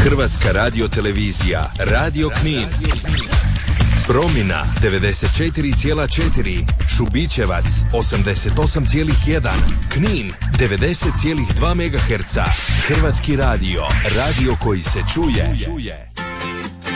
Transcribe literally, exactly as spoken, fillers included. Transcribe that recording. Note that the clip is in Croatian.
Hrvatska radiotelevizija, Radio Knin. Promina devedeset četiri zarez četiri, Šubićevac osamdeset osam zarez jedan, Knin devedeset zarez dva megaherca. Hrvatski radio, radio koji se čuje.